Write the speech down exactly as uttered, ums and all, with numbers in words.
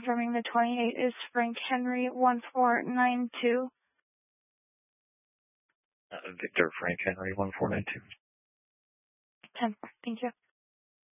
confirming the twenty-eight is Frank Henry one four nine two. Uh, Victor Frank Henry one four nine two. ten. Thank you.